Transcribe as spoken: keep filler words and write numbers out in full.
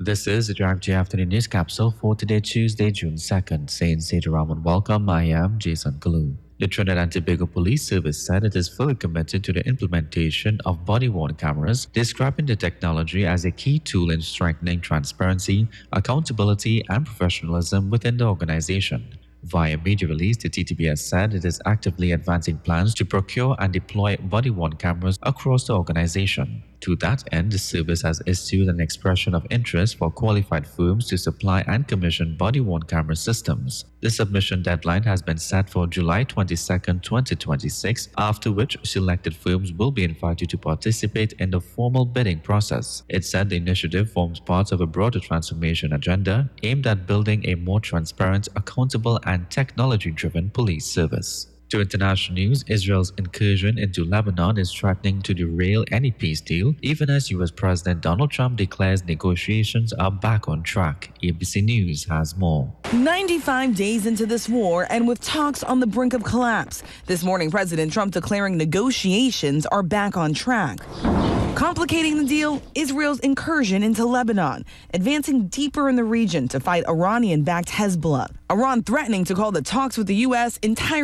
This is the Drive J Afternoon News Capsule for today, Tuesday, June second. Saying Sitaram welcome, I am Jason Kalu. The Trinidad and Tobago Police Service said it is fully committed to the implementation of body-worn cameras, describing the technology as a key tool in strengthening transparency, accountability, and professionalism within the organization. Via media release, the T T B S said it is actively advancing plans to procure and deploy body-worn cameras across the organization. To that end, the service has issued an expression of interest for qualified firms to supply and commission body-worn camera systems. The submission deadline has been set for July twenty-second, twenty twenty-six, after which selected firms will be invited to participate in the formal bidding process. It said the initiative forms part of a broader transformation agenda aimed at building a more transparent, accountable, and technology-driven police service. To international news, Israel's incursion into Lebanon is threatening to derail any peace deal, even as U S President Donald Trump declares negotiations are back on track. A B C News has more. ninety-five days into this war and with talks on the brink of collapse, this morning President Trump declaring negotiations are back on track. Complicating the deal, Israel's incursion into Lebanon, advancing deeper in the region to fight Iranian-backed Hezbollah. Iran threatening to call the talks with the U S entirely